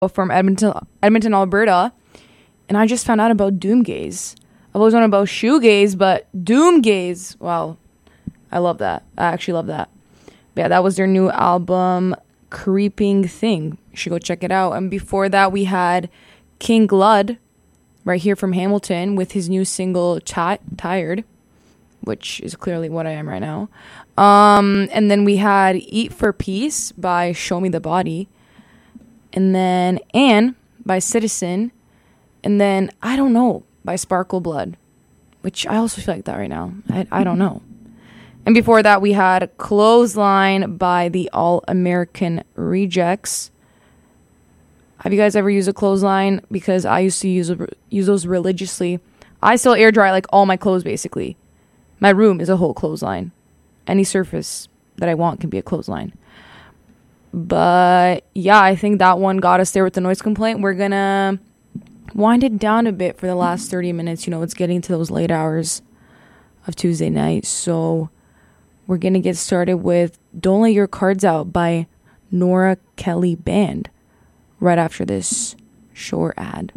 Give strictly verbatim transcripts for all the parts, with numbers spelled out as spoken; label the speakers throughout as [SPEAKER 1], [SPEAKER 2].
[SPEAKER 1] from Edmonton, Edmonton, Alberta, and I just found out about Doomgaze. I've always known about shoegaze, but Doomgaze, wow, I love that. I actually love that. But yeah, that was their new album, Creeping Thing. You should go check it out. And before that, we had King Gludd, right here from Hamilton, with his new single, Ti- Tired, which is clearly what I am right now. Um, and then we had Eat for Peace by Show Me the Body. And then Anne by Citizen. And then I Don't Know by Sparkle Blood, which I also feel like that right now. I, I don't know. And before that, we had Clothesline by the All American Rejects. Have you guys ever used a clothesline? Because I used to use use those religiously. I still air dry like all my clothes basically. My room is a whole clothesline. Any surface that I want can be a clothesline. But yeah, I think that one got us there with the noise complaint. We're gonna wind it down a bit for the last thirty minutes. You know, it's getting to those late hours of Tuesday night. So we're gonna get started with Don't Let Your Cards Out by Nora Kelly Band right after this short ad.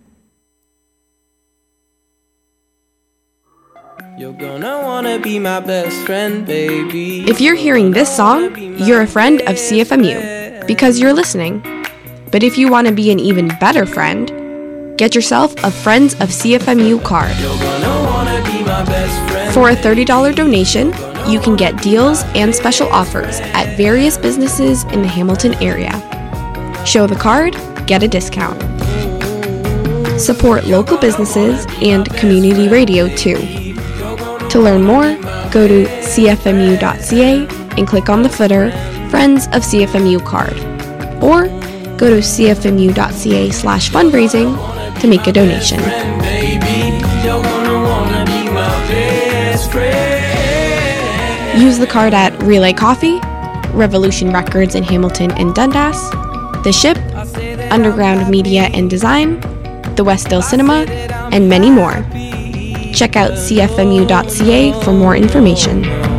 [SPEAKER 2] You're gonna wanna be my best friend, baby.
[SPEAKER 3] If you're hearing this song, you're a friend of C F M U because you're listening. But if you want to be an even better friend, get yourself a Friends of C F M U card.
[SPEAKER 2] You're gonna wanna be my best friend.
[SPEAKER 3] For a thirty dollars donation, you can get deals and special offers at various businesses in the Hamilton area. Show the card, get a discount. Support local businesses and community radio too. To learn more, go to c f m u dot c a and click on the footer Friends of C F M U card. Or go to c f m u dot c a slash fundraising to make a donation. Use the card at Relay Coffee, Revolution Records in Hamilton and Dundas, The Ship, Underground Media and Design, the Westdale Cinema, and many more. Check out c f m u dot c a for more information.